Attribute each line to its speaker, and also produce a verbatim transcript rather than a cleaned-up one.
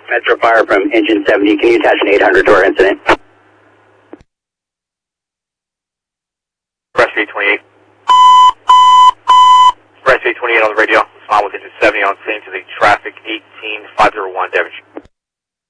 Speaker 1: Metro Fire from engine seventy. Can you attach an eight hundred to our incident?
Speaker 2: Express eight twenty-eight. Express eight twenty-eight on the radio. Respond with engine seventy on scene to the traffic eighteen five oh one damage.